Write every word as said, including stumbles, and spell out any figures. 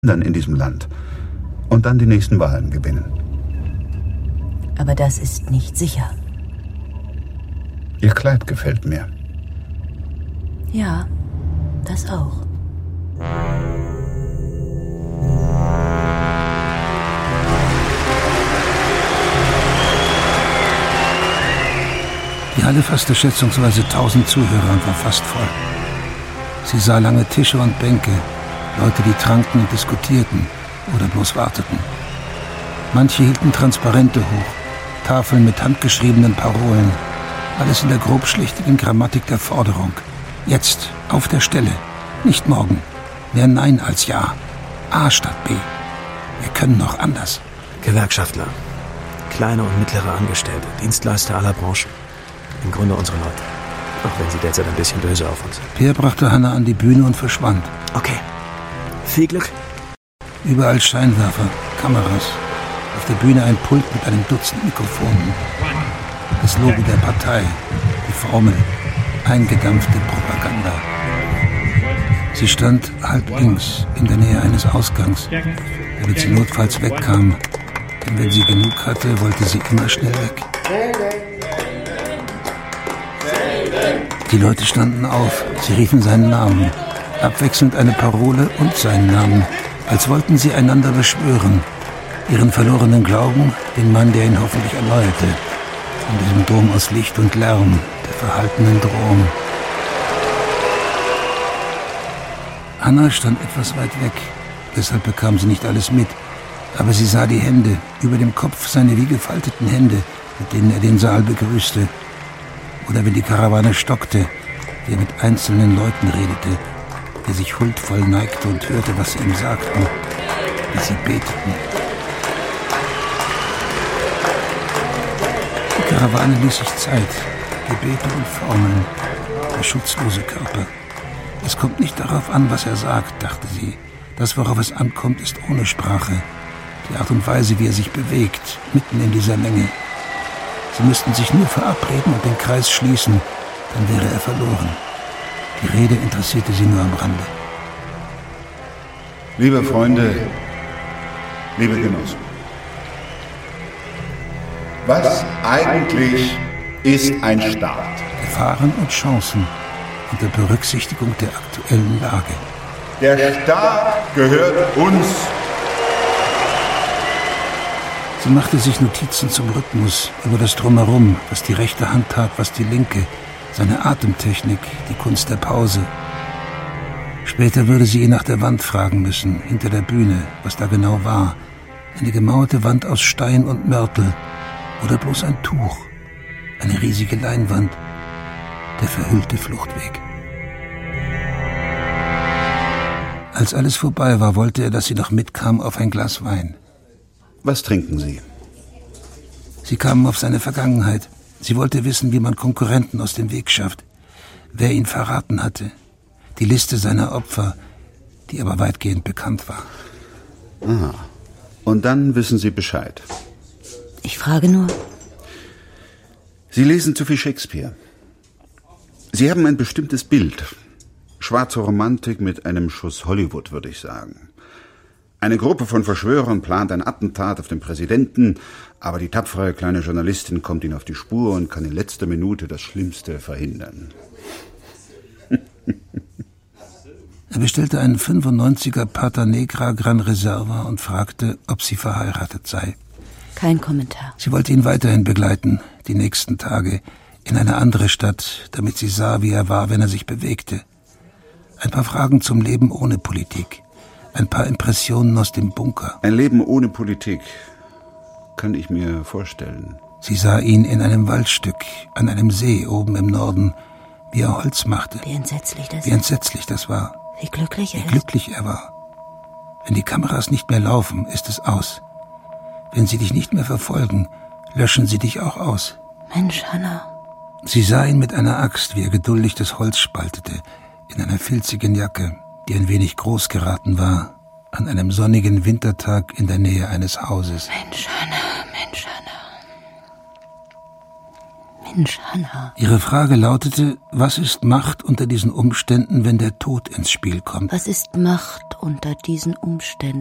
in diesem Land und dann die nächsten Wahlen gewinnen. Aber das ist nicht sicher. Ihr Kleid gefällt mir. Ja, das auch. Die Halle fasste schätzungsweise tausend Zuhörer und war fast voll. Sie sah lange Tische und Bänke, Leute, die tranken und diskutierten oder bloß warteten. Manche hielten Transparente hoch, Tafeln mit handgeschriebenen Parolen. Alles in der grobschlichtigen Grammatik der Forderung. Jetzt, auf der Stelle, nicht morgen. Mehr Nein als Ja. A statt B. Wir können noch anders. Gewerkschaftler, kleine und mittlere Angestellte, Dienstleister aller Branchen. Im Grunde unsere Leute. Auch wenn sie derzeit ein bisschen böse auf uns sind. Peer brachte Hannah an die Bühne und verschwand. Okay. Viel Glück. Überall Scheinwerfer, Kameras. Auf der Bühne ein Pult mit einem Dutzend Mikrofonen. Das Logo der Partei, die Formel, eingedampfte Propaganda. Sie stand halb links, in der Nähe eines Ausgangs, damit sie notfalls wegkam. Denn wenn sie genug hatte, wollte sie immer schnell weg. Die Leute standen auf, sie riefen seinen Namen. Abwechselnd eine Parole und seinen Namen, als wollten sie einander beschwören. Ihren verlorenen Glauben, den Mann, der ihn hoffentlich erneuerte. In diesem Dom aus Licht und Lärm, der verhaltenen Drohung. Hannah stand etwas weit weg, deshalb bekam sie nicht alles mit. Aber sie sah die Hände, über dem Kopf seine wie gefalteten Hände, mit denen er den Saal begrüßte. Oder wenn die Karawane stockte, wie er mit einzelnen Leuten redete, der sich huldvoll neigte und hörte, was sie ihm sagten, wie sie beteten. Die Karawane ließ sich Zeit, Gebete und Formeln, der schutzlose Körper. Es kommt nicht darauf an, was er sagt, dachte sie. Das, worauf es ankommt, ist ohne Sprache. Die Art und Weise, wie er sich bewegt, mitten in dieser Menge. Sie müssten sich nur verabreden und den Kreis schließen, dann wäre er verloren. Die Rede interessierte sie nur am Rande. Liebe Freunde, liebe Genossen, was eigentlich ist ein Staat? Gefahren und Chancen unter Berücksichtigung der aktuellen Lage. Der Staat gehört uns. Sie machte sich Notizen zum Rhythmus, über das Drumherum, was die rechte Hand tat, was die linke, seine Atemtechnik, die Kunst der Pause. Später würde sie ihn nach der Wand fragen müssen, hinter der Bühne, was da genau war. Eine gemauerte Wand aus Stein und Mörtel oder bloß ein Tuch, eine riesige Leinwand, der verhüllte Fluchtweg. Als alles vorbei war, wollte er, dass sie noch mitkam auf ein Glas Wein. Was trinken Sie? Sie kamen auf seine Vergangenheit. Sie wollte wissen, wie man Konkurrenten aus dem Weg schafft, wer ihn verraten hatte, die Liste seiner Opfer, die aber weitgehend bekannt war. Aha. Und dann wissen Sie Bescheid. Ich frage nur. Sie lesen zu viel Shakespeare. Sie haben ein bestimmtes Bild. Schwarze Romantik mit einem Schuss Hollywood, würde ich sagen. Eine Gruppe von Verschwörern plant ein Attentat auf den Präsidenten, aber die tapfere kleine Journalistin kommt ihnen auf die Spur und kann in letzter Minute das Schlimmste verhindern. Er bestellte einen fünfundneunziger Pata Negra Gran Reserva und fragte, ob sie verheiratet sei. Kein Kommentar. Sie wollte ihn weiterhin begleiten, die nächsten Tage, in eine andere Stadt, damit sie sah, wie er war, wenn er sich bewegte. Ein paar Fragen zum Leben ohne Politik. Ein paar Impressionen aus dem Bunker. Ein Leben ohne Politik kann ich mir vorstellen. Sie sah ihn in einem Waldstück, an einem See oben im Norden, wie er Holz machte. Wie entsetzlich das Wie entsetzlich das war. Wie glücklich er Wie ist. glücklich er war. Wenn die Kameras nicht mehr laufen, ist es aus. Wenn sie dich nicht mehr verfolgen, löschen sie dich auch aus. Mensch, Hannah. Sie sah ihn mit einer Axt, wie er geduldig das Holz spaltete, in einer filzigen Jacke, die ein wenig groß geraten war, an einem sonnigen Wintertag in der Nähe eines Hauses. Mensch, Hannah, Mensch, Hannah. Mensch, Hannah. Ihre Frage lautete, was ist Macht unter diesen Umständen, wenn der Tod ins Spiel kommt? Was ist Macht unter diesen Umständen?